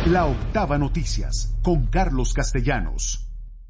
La Octava Noticias, con Carlos Castellanos.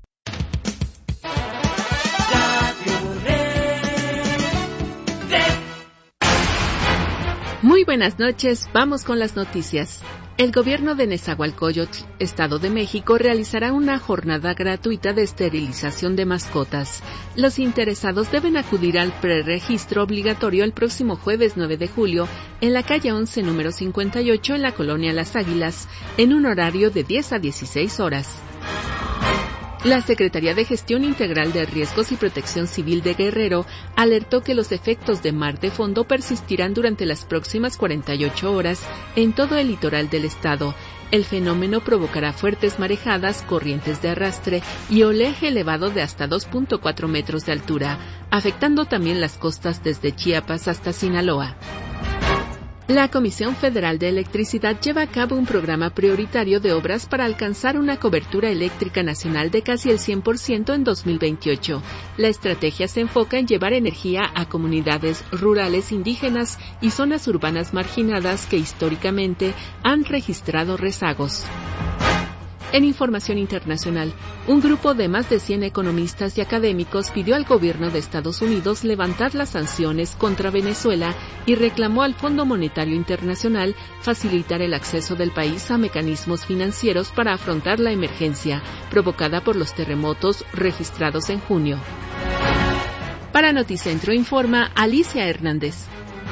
Muy buenas noches, vamos con las noticias. El gobierno de Nezahualcóyotl, Estado de México, realizará una jornada gratuita de esterilización de mascotas. Los interesados deben acudir al preregistro obligatorio el próximo jueves 9 de julio en la calle 11, número 58, en la colonia Las Águilas, en un horario de 10 a 16 horas. La Secretaría de Gestión Integral de Riesgos y Protección Civil de Guerrero alertó que los efectos de mar de fondo persistirán durante las próximas 48 horas en todo el litoral del estado. El fenómeno provocará fuertes marejadas, corrientes de arrastre y oleaje elevado de hasta 2.4 metros de altura, afectando también las costas desde Chiapas hasta Sinaloa. La Comisión Federal de Electricidad lleva a cabo un programa prioritario de obras para alcanzar una cobertura eléctrica nacional de casi el 100% en 2028. La estrategia se enfoca en llevar energía a comunidades rurales indígenas y zonas urbanas marginadas que históricamente han registrado rezagos. En información internacional, un grupo de más de 100 economistas y académicos pidió al gobierno de Estados Unidos levantar las sanciones contra Venezuela y reclamó al Fondo Monetario Internacional facilitar el acceso del país a mecanismos financieros para afrontar la emergencia provocada por los terremotos registrados en junio. Para Noticentro informa Alicia Hernández.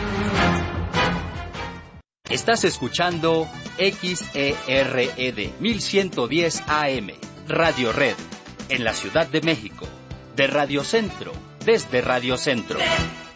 Estás escuchando XERED 1110 AM, Radio Red, en la Ciudad de México, de Radio Centro, desde Radio Centro.